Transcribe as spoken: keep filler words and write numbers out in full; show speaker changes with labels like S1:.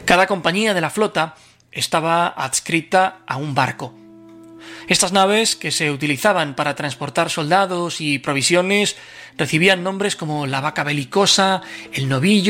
S1: Cada compañía de la flota estaba adscrita a un barco. Estas naves, que se utilizaban para transportar soldados y provisiones, recibían nombres como la vaca belicosa, el novillo,